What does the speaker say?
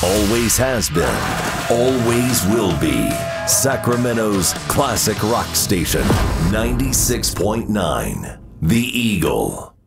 Always has been, always will be. Sacramento's classic rock station, 96.9, The Eagle.